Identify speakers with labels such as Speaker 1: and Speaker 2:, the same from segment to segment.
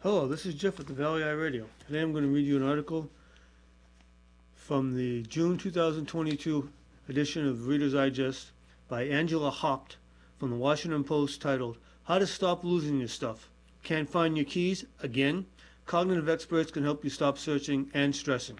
Speaker 1: Hello, this is Jeff at the Valley Eye Radio. Today I'm going to read you an article from the June 2022 edition of Reader's Digest by Angela Haupt from the Washington Post titled, How to Stop Losing Your Stuff. Can't find your keys? Again? Cognitive experts can help you stop searching and stressing.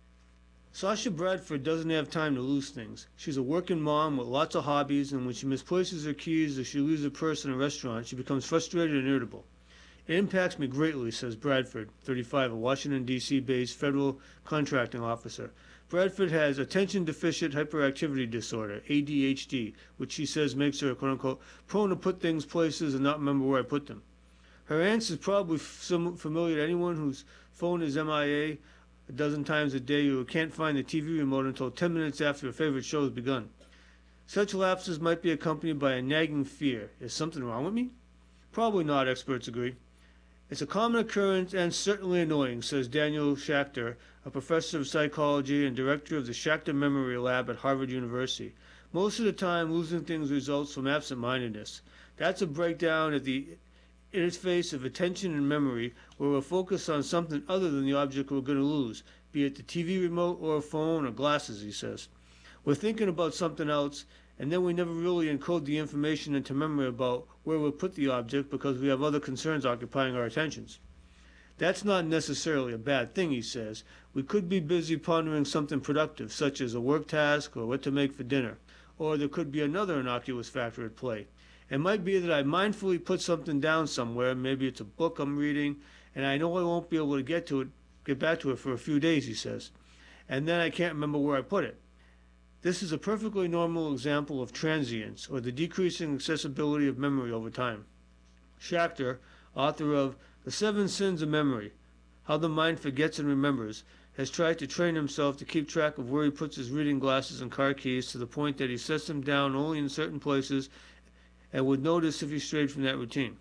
Speaker 1: Sasha Bradford doesn't have time to lose things. She's a working mom with lots of hobbies, and when she misplaces her keys or she leaves her purse in a restaurant, she becomes frustrated and irritable. It impacts me greatly, says Bradford, 35, a Washington, D.C.-based federal contracting officer. Bradford has attention deficit hyperactivity disorder, ADHD, which she says makes her, quote-unquote, prone to put things places and not remember where I put them. Her answer is probably familiar to anyone whose phone is MIA a dozen times a day or who can't find the TV remote until 10 minutes after your favorite show has begun. Such lapses might be accompanied by a nagging fear. Is something wrong with me? Probably not, experts agree. It's a common occurrence and certainly annoying, says Daniel Schachter, a professor of psychology and director of the Schachter Memory Lab at Harvard University. Most of the time, losing things results from absent-mindedness. That's a breakdown at the interface of attention and memory where we're focused on something other than the object we're going to lose, be it the TV remote or a phone or glasses, he says. We're thinking about something else, and then we never really encode the information into memory about where we'll put the object because we have other concerns occupying our attentions. That's not necessarily a bad thing, he says. We could be busy pondering something productive, such as a work task or what to make for dinner. Or there could be another innocuous factor at play. It might be that I mindfully put something down somewhere, maybe it's a book I'm reading, and I know I won't be able to get back to it for a few days, he says. And then I can't remember where I put it. This is a perfectly normal example of transience, or the decreasing accessibility of memory over time. Schachter, author of The 7 Sins of Memory, How the Mind Forgets and Remembers, has tried to train himself to keep track of where he puts his reading glasses and car keys to the point that he sets them down only in certain places and would notice if he strayed from that routine.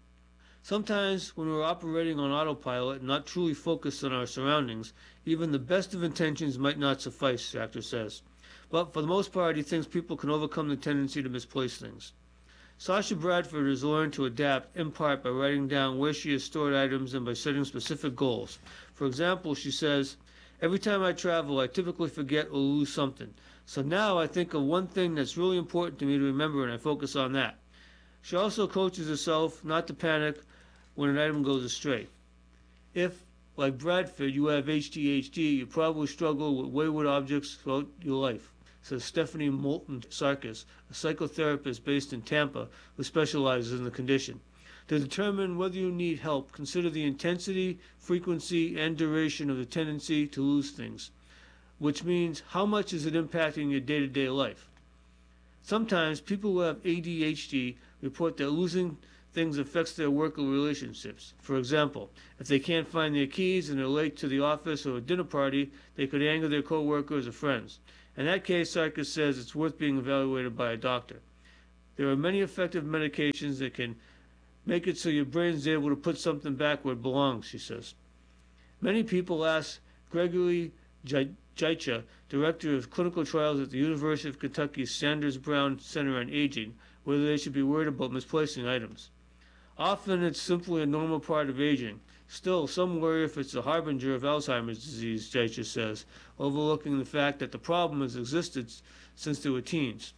Speaker 1: Sometimes, when we're operating on autopilot and not truly focused on our surroundings, even the best of intentions might not suffice, Schachter says. But for the most part, he thinks people can overcome the tendency to misplace things. Sasha Bradford has learned to adapt in part by writing down where she has stored items and by setting specific goals. For example, she says, every time I travel, I typically forget or lose something. So now I think of one thing that's really important to me to remember and I focus on that. She also coaches herself not to panic when an item goes astray. If, like Bradford, you have ADHD, you probably struggle with wayward objects throughout your life, says Stephanie Moulton Sarkis, a psychotherapist based in Tampa who specializes in the condition. To determine whether you need help, consider the intensity, frequency, and duration of the tendency to lose things, which means how much is it impacting your day-to-day life. Sometimes people who have ADHD report that losing things affects their work or relationships. For example, if they can't find their keys and they're late to the office or a dinner party, they could anger their co-workers or friends. In that case, Sarkis says it's worth being evaluated by a doctor. There are many effective medications that can make it so your brain is able to put something back where it belongs, she says. Many people ask Gregory Jaicha, director of clinical trials at the University of Kentucky's Sanders Brown Center on Aging, whether they should be worried about misplacing items. Often it's simply a normal part of aging. Still, some worry if it's a harbinger of Alzheimer's disease, Jaicha says, overlooking the fact that the problem has existed since they were teens.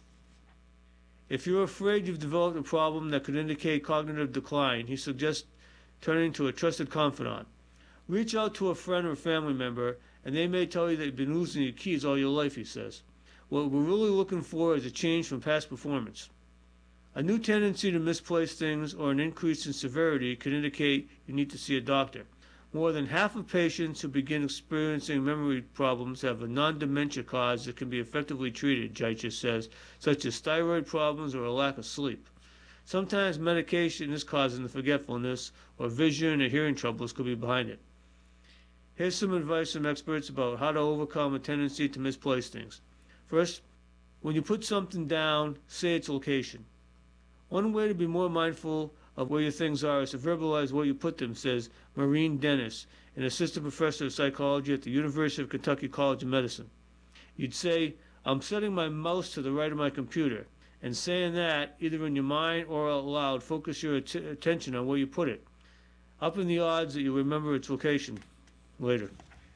Speaker 1: If you're afraid you've developed a problem that could indicate cognitive decline, he suggests turning to a trusted confidant. Reach out to a friend or family member, and they may tell you that you've been losing your keys all your life, he says. What we're really looking for is a change from past performance. A new tendency to misplace things or an increase in severity could indicate you need to see a doctor. More than half of patients who begin experiencing memory problems have a non-dementia cause that can be effectively treated, Jaicha says, such as thyroid problems or a lack of sleep. Sometimes medication is causing the forgetfulness, or vision or hearing troubles could be behind it. Here's some advice from experts about how to overcome a tendency to misplace things. First, when you put something down, say its location. One way to be more mindful of where your things are is to verbalize where you put them, says Maureen Dennis, an assistant professor of psychology at the University of Kentucky College of Medicine. You'd say, I'm setting my mouse to the right of my computer, and saying that, either in your mind or out loud, focus your attention on where you put it. upping the odds that you remember its location later.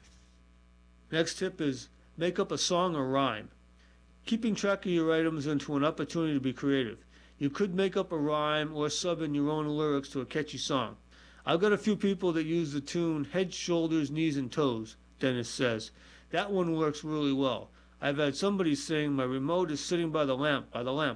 Speaker 1: Next tip is make up a song or rhyme. Keeping track of your items into an opportunity to be creative. You could make up a rhyme or sub in your own lyrics to a catchy song. I've got a few people that use the tune Head, Shoulders, Knees, and Toes, Dennis says. That one works really well. I've had somebody sing, my remote is sitting by the lamp.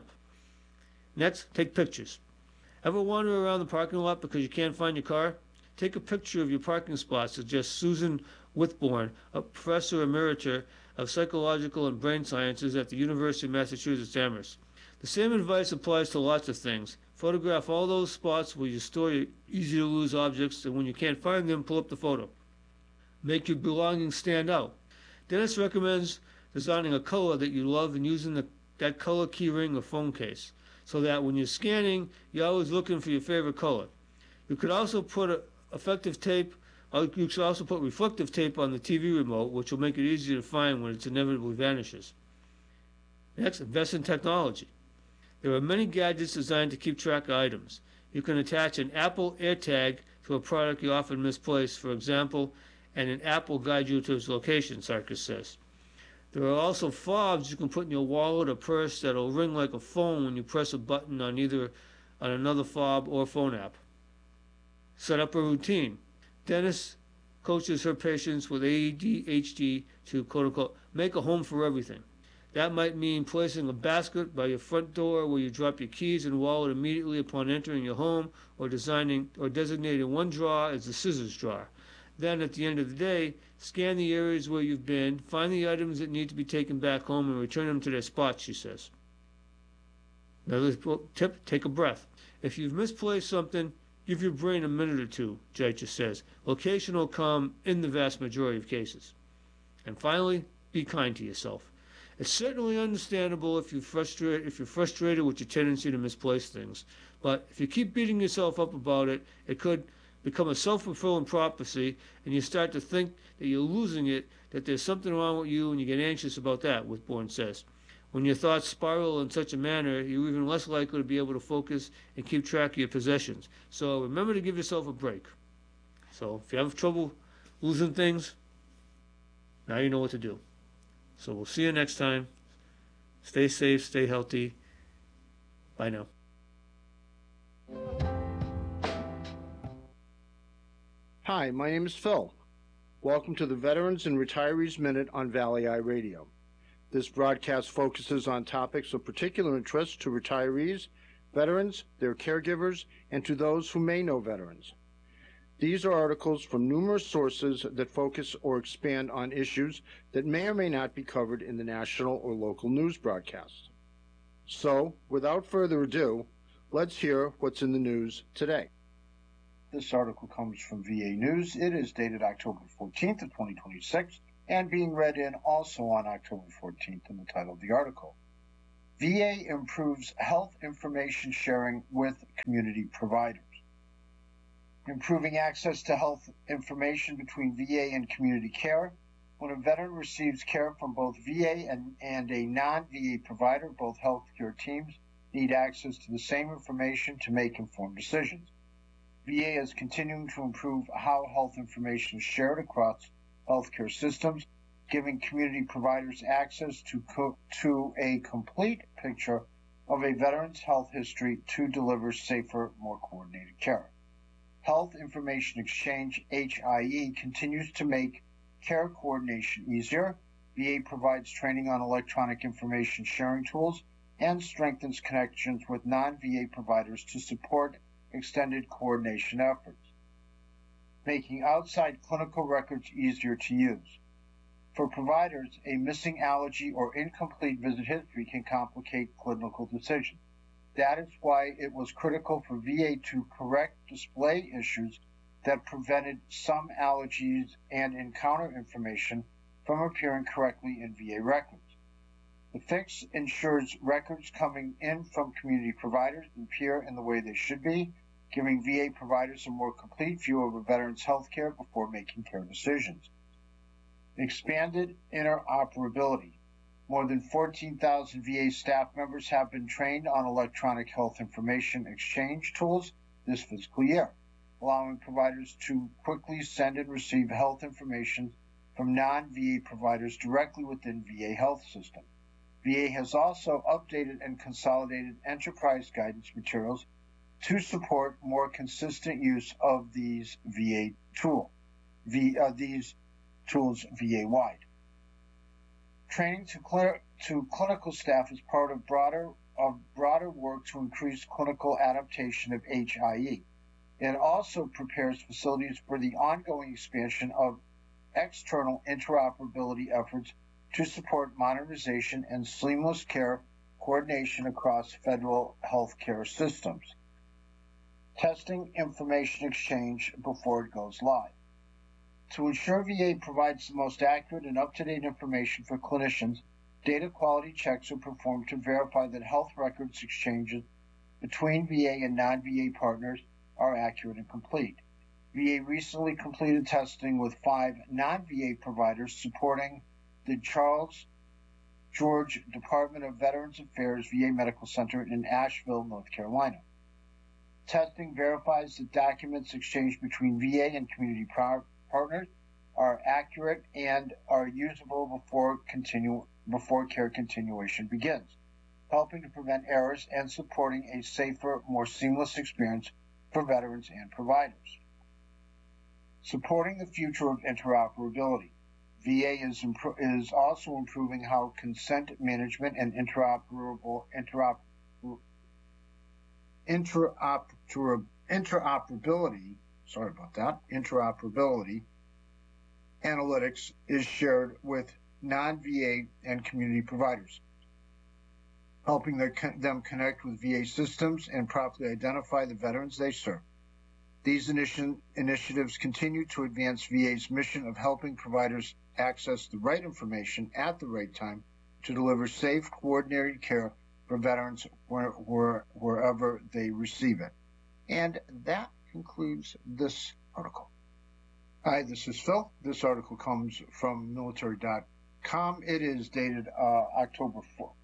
Speaker 1: Next, take pictures. Ever wander around the parking lot because you can't find your car? Take a picture of your parking spot, suggests Susan Whitbourne, a professor emerita of psychological and brain sciences at the University of Massachusetts Amherst. The same advice applies to lots of things. Photograph all those spots where you store your easy-to-lose objects, and when you can't find them, pull up the photo. Make your belongings stand out. Dennis recommends designing a color that you love and using that color key ring or phone case, so that when you're scanning, you're always looking for your favorite color. You could also put reflective tape on the TV remote, which will make it easier to find when it inevitably vanishes. Next, invest in technology. There are many gadgets designed to keep track of items. You can attach an Apple AirTag to a product you often misplace, for example, and an app will guide you to its location, Sarkis says. There are also fobs you can put in your wallet or purse that will ring like a phone when you press a button on another fob or phone app. Set up a routine. Dennis coaches her patients with ADHD to, quote-unquote, make a home for everything. That might mean placing a basket by your front door where you drop your keys and wallet immediately upon entering your home, or designating one drawer as the scissors drawer. Then, at the end of the day, scan the areas where you've been, find the items that need to be taken back home, and return them to their spots, she says. Another tip, take a breath. If you've misplaced something, give your brain a minute or two, Jaitya says. Location will come in the vast majority of cases. And finally, be kind to yourself. It's certainly understandable if you're frustrated with your tendency to misplace things. But if you keep beating yourself up about it, it could become a self-fulfilling prophecy, and you start to think that you're losing it, that there's something wrong with you, and you get anxious about that, Whitbourne says. When your thoughts spiral in such a manner, you're even less likely to be able to focus and keep track of your possessions. So remember to give yourself a break. So if you have trouble losing things, now you know what to do. So we'll see you next time. Stay safe, stay healthy. Bye now.
Speaker 2: Hi, my name is Phil. Welcome to the Veterans and Retirees Minute on Valley Eye Radio. This broadcast focuses on topics of particular interest to retirees, veterans, their caregivers, and to those who may know veterans. These are articles from numerous sources that focus or expand on issues that may or may not be covered in the national or local news broadcast. So, without further ado, let's hear what's in the news today. This article comes from VA News. It is dated October 14th of 2026 and being read in also on October 14th in the title of the article. VA improves health information sharing with community providers. Improving access to health information between VA and community care. When a veteran receives care from both VA and a non-VA provider, both healthcare teams need access to the same information to make informed decisions. VA is continuing to improve how health information is shared across healthcare systems, giving community providers access to a complete picture of a veteran's health history to deliver safer, more coordinated care. Health Information Exchange, HIE, continues to make care coordination easier. VA provides training on electronic information sharing tools and strengthens connections with non-VA providers to support extended coordination efforts, making outside clinical records easier to use. For providers, a missing allergy or incomplete visit history can complicate clinical decisions. That is why it was critical for VA to correct display issues that prevented some allergies and encounter information from appearing correctly in VA records. The fix ensures records coming in from community providers appear in the way they should be, giving VA providers a more complete view of a veteran's health care before making care decisions. Expanded interoperability. More than 14,000 VA staff members have been trained on electronic health information exchange tools this fiscal year. allowing providers to quickly send and receive health information from non-VA providers directly within VA health system. VA has also updated and consolidated enterprise guidance materials to support more consistent use of these tools VA-wide. Training to clinical staff is part of broader work to increase clinical adaptation of HIE. It also prepares facilities for the ongoing expansion of external interoperability efforts to support modernization and seamless care coordination across federal healthcare systems. Testing information exchange before it goes live. To ensure VA provides the most accurate and up-to-date information for clinicians, data quality checks are performed to verify that health records exchanges between VA and non-VA partners are accurate and complete. VA recently completed testing with 5 non-VA providers supporting the Charles George Department of Veterans Affairs VA Medical Center in Asheville, North Carolina. Testing verifies that documents exchanged between VA and community partners are accurate and are usable before care continuation begins, helping to prevent errors and supporting a safer, more seamless experience for veterans and providers. Supporting the future of interoperability. VA is also improving how consent management and interoperability analytics is shared with non-VA and community providers, helping them connect with VA systems and properly identify the veterans they serve. These initiatives continue to advance VA's mission of helping providers access the right information at the right time to deliver safe, coordinated care for veterans wherever they receive it. And that concludes this article. Hi, this is Phil. This article comes from military.com. It is dated October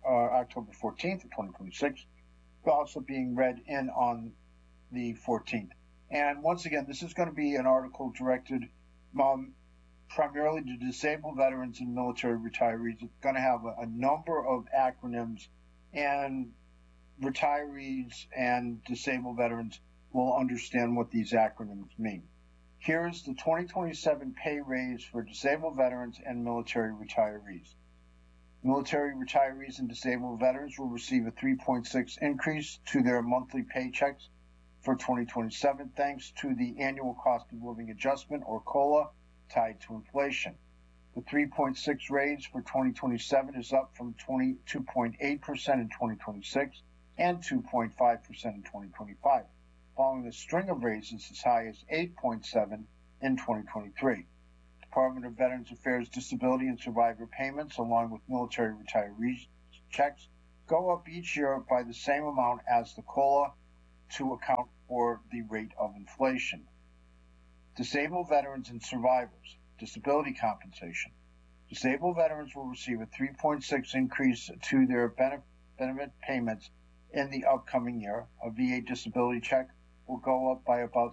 Speaker 2: 14th of 2026, also being read in on the 14th. And once again, this is going to be an article directed primarily to disabled veterans and military retirees. It's going to have a number of acronyms, and retirees and disabled veterans will understand what these acronyms mean. Here is the 2027 pay raise for disabled veterans and military retirees. Military retirees and disabled veterans will receive a 3.6 increase to their monthly paychecks for 2027, thanks to the annual cost of living adjustment, or COLA, tied to inflation. The 3.6 raise for 2027 is up from 22.8% in 2026 and 2.5% in 2025, following a string of raises as high as 8.7% in 2023. Department of Veterans Affairs disability and survivor payments, along with military retirees checks, go up each year by the same amount as the COLA to account for the rate of inflation. Disabled veterans and survivors, disability compensation. Disabled veterans will receive a 3.6 increase to their benefit payments in the upcoming year. A VA disability check will go up by about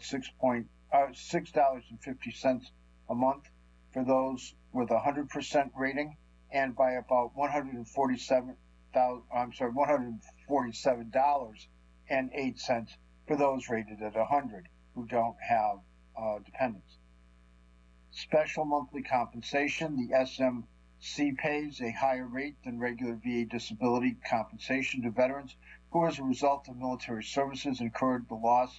Speaker 2: $6.50 a month for those with a 100% rating, and by about $147.08 for those rated at 100 who don't have dependents. Special monthly compensation. The SMC pays a higher rate than regular VA disability compensation to veterans who, as a result of military services, incurred the loss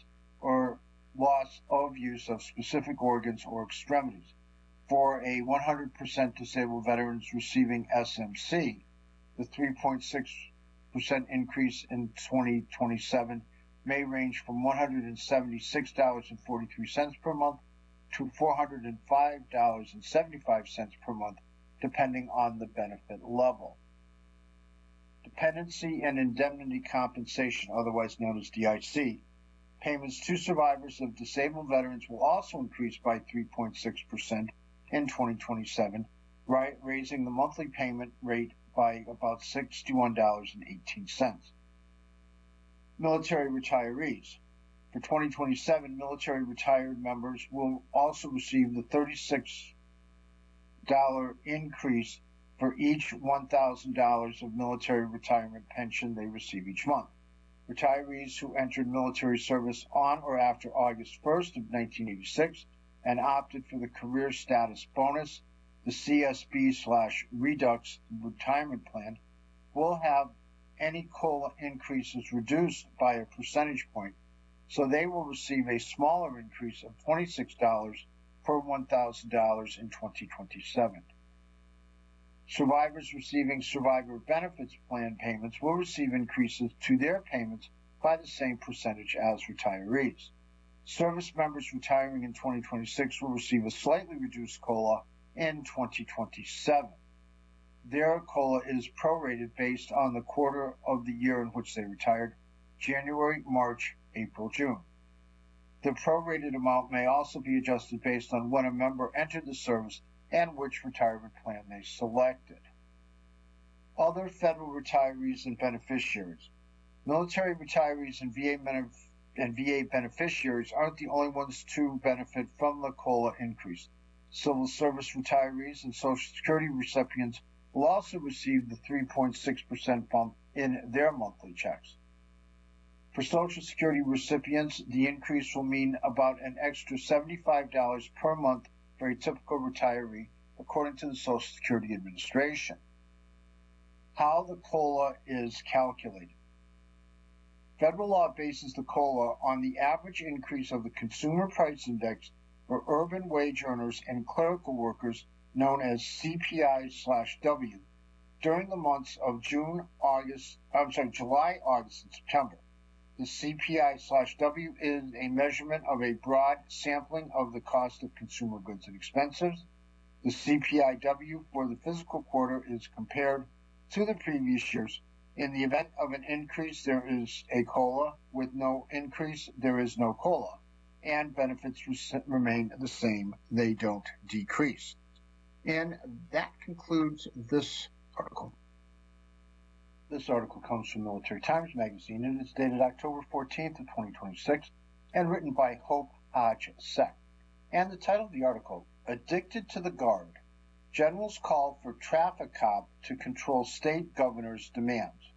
Speaker 2: of use of specific organs or extremities. For a 100% disabled veterans receiving SMC, the 3.6% increase in 2027 may range from $176.43 per month to $405.75 per month, depending on the benefit level. Dependency and indemnity compensation, otherwise known as DIC, payments to survivors of disabled veterans will also increase by 3.6% in 2027, raising the monthly payment rate by about $61.18. Military retirees. For 2027, military retired members will also receive the $36 increase for each $1,000 of military retirement pension they receive each month. Retirees who entered military service on or after August 1st of 1986 and opted for the Career Status Bonus, the CSB/Redux retirement plan, will have any COLA increases reduced by a percentage point, so they will receive a smaller increase of $26 per $1,000 in 2027. Survivors receiving survivor benefits plan payments will receive increases to their payments by the same percentage as retirees. Service members retiring in 2026 will receive a slightly reduced COLA in 2027. Their COLA is prorated based on the quarter of the year in which they retired: January, March, April, June. The prorated amount may also be adjusted based on when a member entered the service and which retirement plan they selected. Other federal retirees and beneficiaries. Military retirees and VA beneficiaries aren't the only ones to benefit from the COLA increase. Civil service retirees and Social Security recipients will also receive the 3.6% bump in their monthly checks. For Social Security recipients, the increase will mean about an extra $75 per month for a typical retiree, according to the Social Security Administration. How the COLA is calculated. Federal law bases the COLA on the average increase of the Consumer Price Index for urban wage earners and clerical workers, known as CPI/W, during the months of July, August, and September. The CPI/W is a measurement of a broad sampling of the cost of consumer goods and expenses. The CPI/W for the fiscal quarter is compared to the previous years. In the event of an increase, there is a COLA. With no increase, there is no COLA. And benefits remain the same. They don't decrease. And that concludes this article. This article comes from Military Times Magazine, and it's dated October 14th of 2026, and written by Hope Hodge-Seck. And the title of the article, Addicted to the Guard, Generals Call for Traffic Cop to Control State Governor's Demands.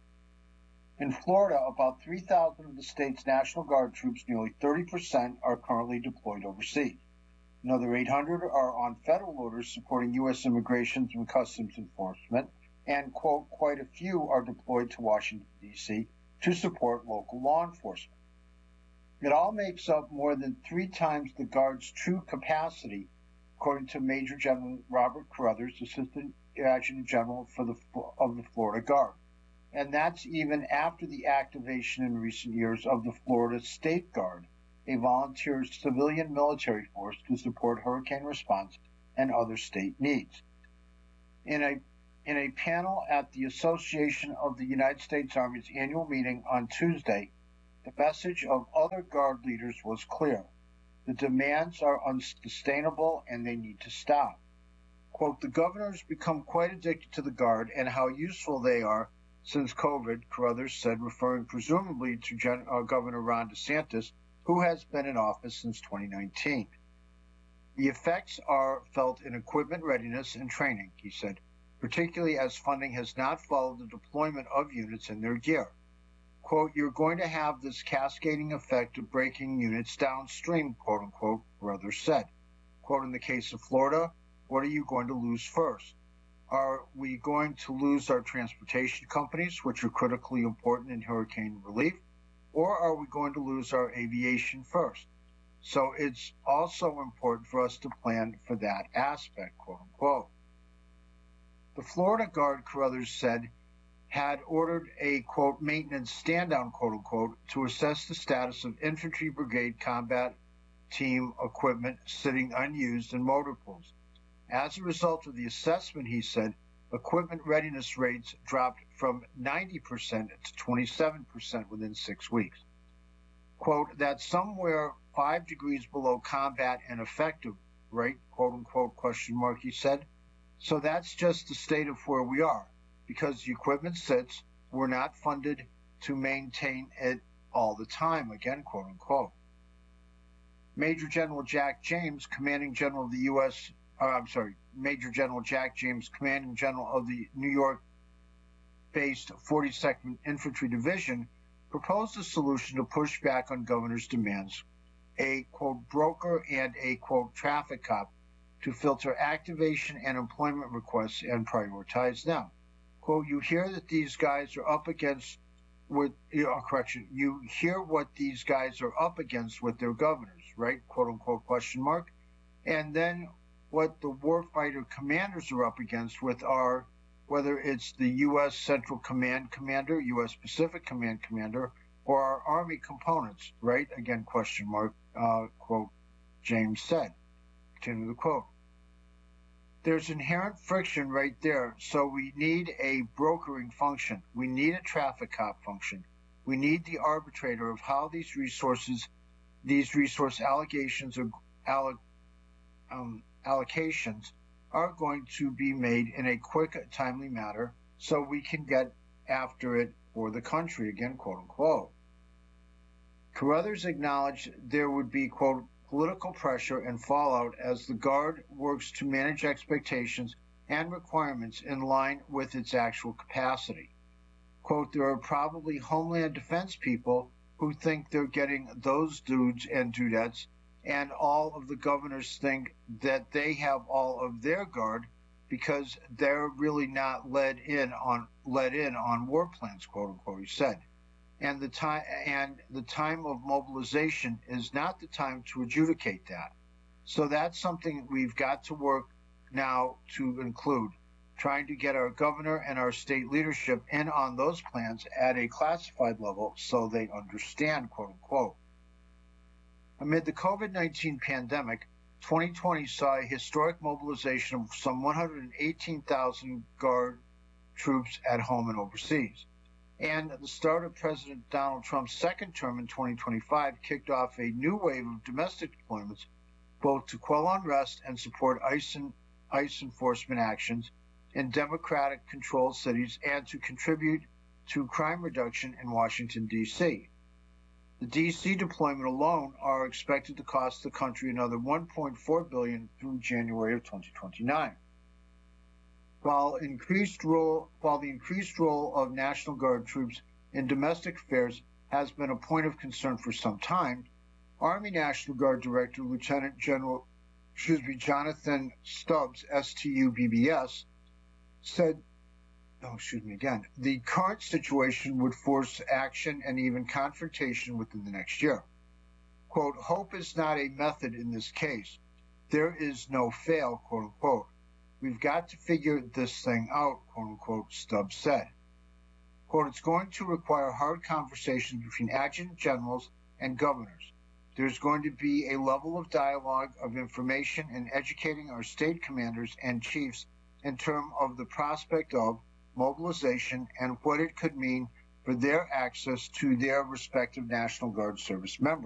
Speaker 2: In Florida, about 3,000 of the state's National Guard troops, nearly 30%, are currently deployed overseas. Another 800 are on federal orders supporting U.S. Immigration and Customs Enforcement, and, quote, quite a few are deployed to Washington, D.C. to support local law enforcement. It all makes up more than 3 times the Guard's true capacity, according to Major General Robert Carruthers, Assistant Adjutant General of the Florida Guard. And that's even after the activation in recent years of the Florida State Guard, a volunteer civilian military force to support hurricane response and other state needs. In a panel at the Association of the United States Army's annual meeting on Tuesday, the message of other Guard leaders was clear. The demands are unsustainable and they need to stop. Quote, the governor has become quite addicted to the Guard and how useful they are since COVID, Carruthers said, referring presumably to Governor Ron DeSantis, who has been in office since 2019. The effects are felt in equipment readiness and training, he said, particularly as funding has not followed the deployment of units in their gear. Quote, you're going to have this cascading effect of breaking units downstream, quote unquote, Carruthers said. Quote, in the case of Florida, what are you going to lose first? Are we going to lose our transportation companies, which are critically important in hurricane relief, or are we going to lose our aviation first? So it's also important for us to plan for that aspect, quote unquote. The Florida Guard, Carruthers said, had ordered a, quote, maintenance stand-down, quote unquote, to assess the status of infantry brigade combat team equipment sitting unused in motor pools. As a result of the assessment, he said, equipment readiness rates dropped from 90% to 27% within 6 weeks. Quote, that's somewhere 5 degrees below combat and effective, right, quote unquote, question mark, he said. So that's just the state of where we are, because the equipment sits, we're not funded to maintain it all the time, again, quote unquote. Major General Jack James, commanding general of the U.S., Major General Jack James, commanding general of the New York-based 42nd Infantry Division, proposed a solution to push back on governor's demands, a, quote, broker and a, quote, traffic cop to filter activation and employment requests and prioritize them. Quote, you hear that these guys are up against you hear what these guys are up against with their governors, right? Quote unquote, question mark. And then what the warfighter commanders are up against with our, whether it's the U.S. Central Command Commander, U.S. Pacific Command Commander, or our Army components, right? Again, question mark, quote, James said. Continue the quote. There's inherent friction right there, so we need a brokering function. We need a traffic cop function. We need the arbitrator of how these resource allocations are going to be made in a quick, timely manner so we can get after it for the country, again, quote unquote. Carruthers acknowledged there would be, quote, political pressure and fallout as the Guard works to manage expectations and requirements in line with its actual capacity. Quote, there are probably Homeland Defense people who think they're getting those dudes and dudettes, and all of the governors think that they have all of their Guard because they're really not let in on war plans, quote unquote, he said. And the time of mobilization is not the time to adjudicate that. So that's something we've got to work now to include, trying to get our governor and our state leadership in on those plans at a classified level so they understand, quote unquote. Amid the COVID-19 pandemic, 2020 saw a historic mobilization of some 118,000 Guard troops at home and overseas. And the start of President Donald Trump's second term in 2025 kicked off a new wave of domestic deployments, both to quell unrest and support ICE enforcement actions in Democratic-controlled cities and to contribute to crime reduction in Washington, D.C. The D.C. deployment alone are expected to cost the country another $1.4 billion through January of 2029. While the increased role of National Guard troops in domestic affairs has been a point of concern for some time, Army National Guard Director Lieutenant General Jonathan Stubbs, STUBBS, said, the current situation would force action and even confrontation within the next year. Quote, hope is not a method in this case. There is no fail, quote unquote. We've got to figure this thing out, quote unquote, Stubbs said. Quote, it's going to require hard conversations between adjutant generals and governors. There's going to be a level of dialogue, of information, and educating our state commanders and chiefs in terms of the prospect of mobilization and what it could mean for their access to their respective National Guard service members.